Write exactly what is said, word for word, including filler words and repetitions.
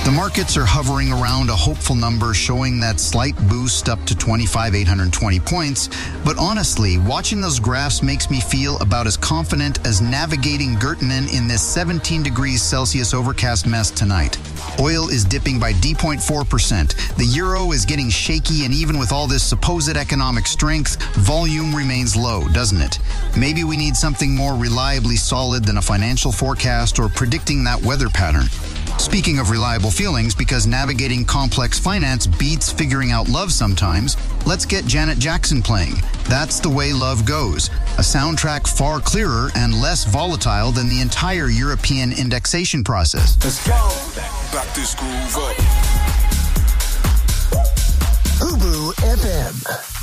The markets are hovering around a hopeful number, showing that slight boost up to twenty-five thousand eight hundred twenty points. But honestly, watching those graphs makes me feel about as confident as navigating Göttingen in this seventeen degrees Celsius overcast mess tonight. Oil is dipping by zero point four percent. The euro is getting shaky, and even with all this supposed economic strength, volume remains low, doesn't it? Maybe we need something more reliably solid than a financial forecast or predicting that weather pattern. Speaking of reliable feelings, because navigating complex finance beats figuring out love sometimes, let's get Janet Jackson playing. That's the Way Love Goes, a soundtrack far clearer and less volatile than the entire European indexation process. Let's go. Back this groove up. Ubu F M.